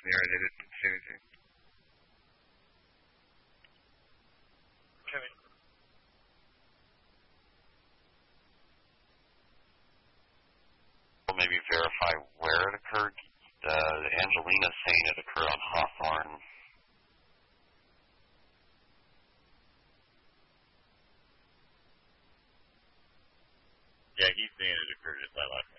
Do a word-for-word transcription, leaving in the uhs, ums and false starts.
the area. They didn't say anything. Okay. We'll maybe verify where it occurred. Uh, Angelina's saying it occurred on Hawthorne. Yeah, he's saying it occurred just like last